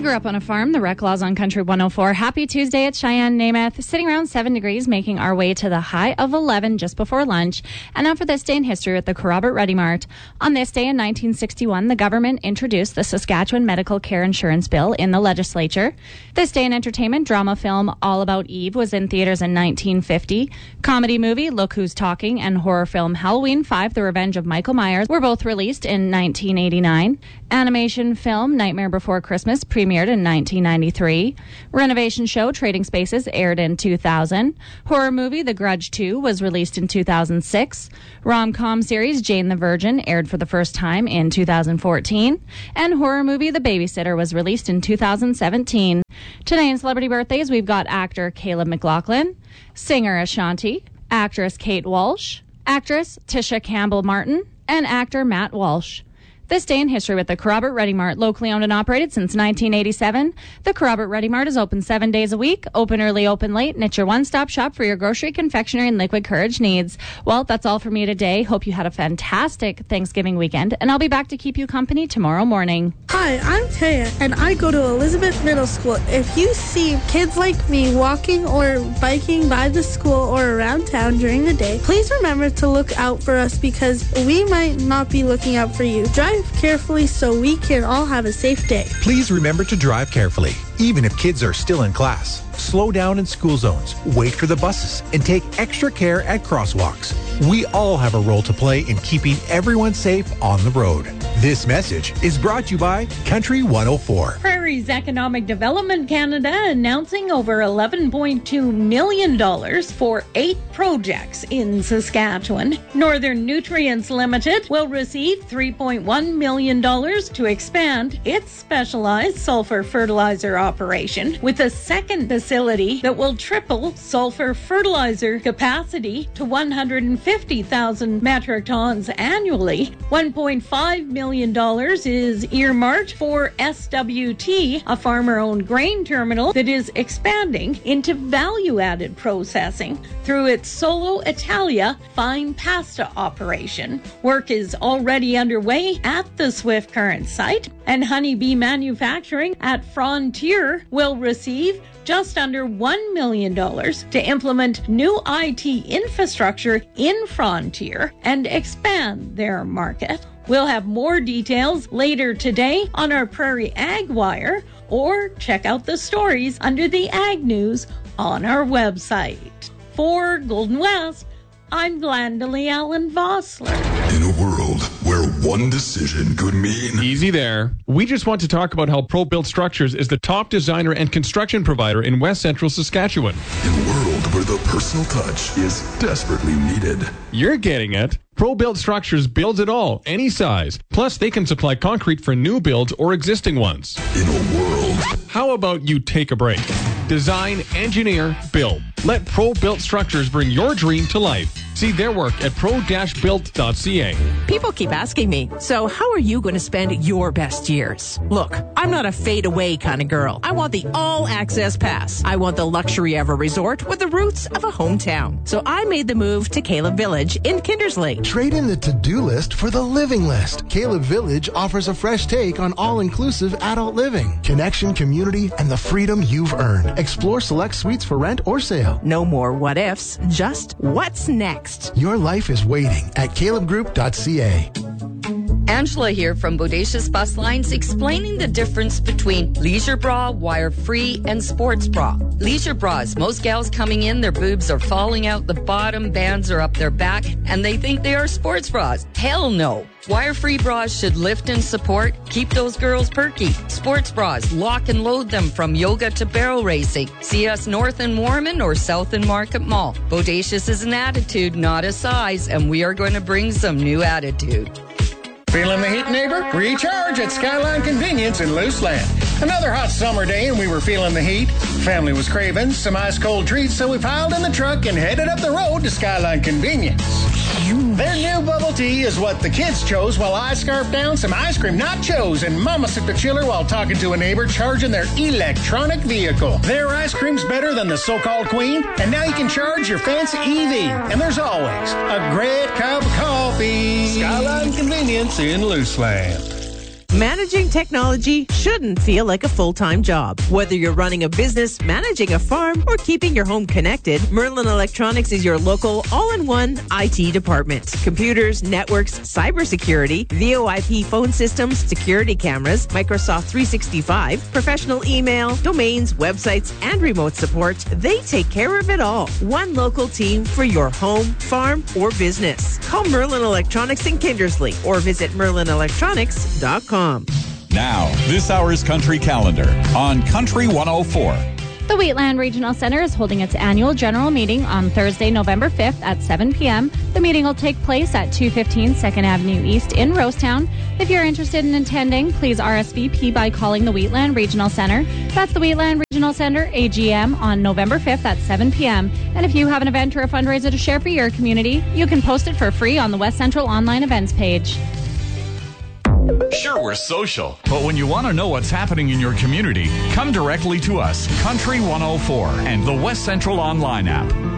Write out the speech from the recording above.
grew up on a farm, the Rec Laws on Country 104. Happy Tuesday at Cheyenne, Namath. Sitting around 7 degrees, making our way to the high of 11 just before lunch. And now for this day in history at the Robert Ready Mart. On this day in 1961, the government introduced the Saskatchewan Medical Care Insurance Bill in the legislature. This day in entertainment, drama film All About Eve was in theaters in 1950. Comedy movie Look Who's Talking and horror film Halloween 5, The Revenge of Michael Myers were both released in 1989. Animation film Nightmare Before Christmas premiered in 1993. Renovation show Trading Spaces aired in 2000. Horror movie The Grudge 2 was released in 2006. Rom-com series Jane the Virgin aired for the first time in 2014. And horror movie The Babysitter was released in 2017. Today in celebrity birthdays, we've got actor Caleb McLaughlin, singer Ashanti, actress Kate Walsh, actress Tisha Campbell-Martin, and actor Matt Walsh. This day in history with the Robert Ready Mart, locally owned and operated since 1987. The Robert Ready Mart is open 7 days a week, open early, open late, and it's your one-stop shop for your grocery, confectionery, and liquid courage needs. Well, that's all for me today. Hope you had a fantastic Thanksgiving weekend, and I'll be back to keep you company tomorrow morning. Hi, I'm Taya, and I go to Elizabeth Middle School. If you see kids like me walking or biking by the school or around town during the day, please remember to look out for us because we might not be looking out for you. Drive carefully so we can all have a safe day. Please remember to drive carefully, even if kids are still in class. Slow down in school zones, wait for the buses, and take extra care at crosswalks. We all have a role to play in keeping everyone safe on the road. This message is brought to you by Country 104. Prairie's Economic Development Canada announcing over $11.2 million for 8 projects in Saskatchewan. Northern Nutrients Limited will receive $3.1 million to expand its specialized sulfur fertilizer operation with a second facility that will triple sulfur fertilizer capacity to 150,000 metric tons annually. $1.5 million is earmarked for SWT, a farmer-owned grain terminal that is expanding into value-added processing through its Solo Italia fine pasta operation. Work is already underway at the Swift Current site, and honeybee manufacturing at Frontier will receive just under $1 million to implement new IT infrastructure in Frontier and expand their market. We'll have more details later today on our Prairie Ag Wire, or check out the stories under the Ag News on our website. For Golden West, I'm Glendalee Allen Vossler. In a world where one decision could mean... Easy there. We just want to talk about how ProBuilt Structures is the top designer and construction provider in West Central Saskatchewan. In a world where the personal touch is desperately needed. You're getting it. ProBuilt Structures builds it all, any size. Plus, they can supply concrete for new builds or existing ones. In a world... How about you take a break? Design, engineer, build. Let ProBuilt Structures bring your dream to life. See their work at pro-built.ca. People keep asking me, so how are you going to spend your best years? Look, I'm not a fade-away kind of girl. I want the all-access pass. I want the luxury of a resort with the roots of a hometown. So I made the move to Caleb Village in Kindersley. Trade in the to-do list for the living list. Caleb Village offers a fresh take on all-inclusive adult living, connection, community, and the freedom you've earned. Explore select suites for rent or sale. No more what-ifs, just what's next. Your life is waiting at calebgroup.ca. Angela here from Bodacious Bus Lines, explaining the difference between leisure bra, wire-free, and sports bra. Leisure bras, most gals coming in, their boobs are falling out the bottom, bands are up their back, and they think they are sports bras. Hell no. Wire-free bras should lift and support, keep those girls perky. Sports bras, lock and load them from yoga to barrel racing. See us north in Warman or south in Market Mall. Bodacious is an attitude, not a size, and we are going to bring some new attitude. Feeling the heat, neighbor? Recharge at Skyline Convenience in Luceland. Another hot summer day and we were feeling the heat. Family was craving some ice cold treats, so we piled in the truck and headed up the road to Skyline Convenience. Their new bubble tea is what the kids chose while I scarfed down some ice cream nachos and Mama sipped a chiller while talking to a neighbor charging their electronic vehicle. Their ice cream's better than the so-called queen, and now you can charge your fancy EV. And there's always a great cup of coffee. Skyline Convenience in Luceland. Managing technology shouldn't feel like a full-time job. Whether you're running a business, managing a farm, or keeping your home connected, Merlin Electronics is your local all-in-one IT department. Computers, networks, cybersecurity, VoIP phone systems, security cameras, Microsoft 365, professional email, domains, websites, and remote support. They take care of it all. One local team for your home, farm, or business. Call Merlin Electronics in Kindersley or visit merlinelectronics.com. Now, this hour's Country Calendar on Country 104. The Wheatland Regional Center is holding its annual general meeting on Thursday, November 5th at 7 p.m. The meeting will take place at 215 2nd Avenue East in Rosetown. If you're interested in attending, please RSVP by calling the Wheatland Regional Center. That's the Wheatland Regional Center, AGM, on November 5th at 7 p.m. And if you have an event or a fundraiser to share for your community, you can post it for free on the West Central online events page. Sure, we're social, but when you want to know what's happening in your community, come directly to us, Country 104, and the West Central Online app.